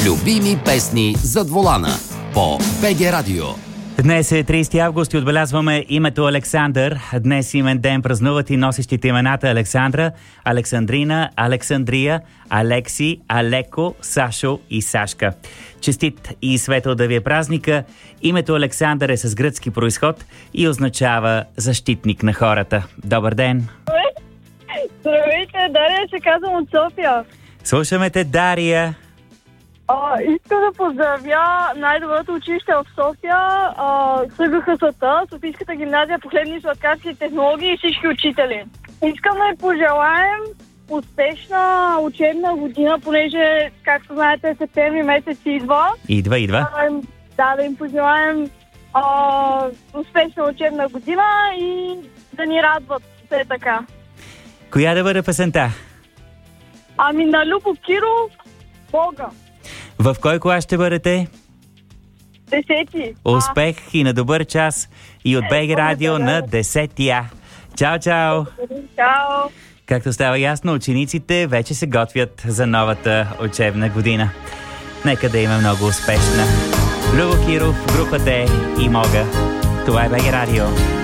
Любими песни зад волана по БГ Радио. Днес е 30 август и отбелязваме името Александър. Днес имен ден празнуват и носещите имената Александра, Александрина, Александрия, Алекси, Алеко, Сашо и Сашка. Честит и светъл да ви е празника. Името Александър е с гръцки произход и означава защитник на хората. Добър ден! Здравейте, Дария се казвам от София. Слушаме те, Дария. Искам да поздравя най-доброто училище в София, СГХС-та, Софийската гимназия по хлебни и сладкарски технологии и всички учители. Искам да им пожелаем успешна учебна година, понеже, както знаете, септември месец идва. Идва. Да им пожелаем успешна учебна година и да ни радват все така. Коя да бъде песента? На Любо Киров, Бога. В кой клас ще бъдете? 10. Успех и на добър час и от БГ Радио на 10-я. Чао! Чао! Както става ясно, учениците вече се готвят за новата учебна година. Нека да има много успешна. Любо Киров, групата и Мога. Това е БГ Радио.